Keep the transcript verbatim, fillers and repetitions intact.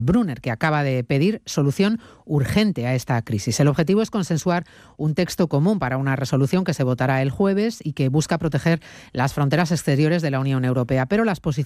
Brunner, que acaba de pedir solución urgente a esta crisis. El objetivo es consensuar un texto común para una resolución que se votará el jueves y que busca proteger las fronteras exteriores de la Unión Europea, pero las posiciones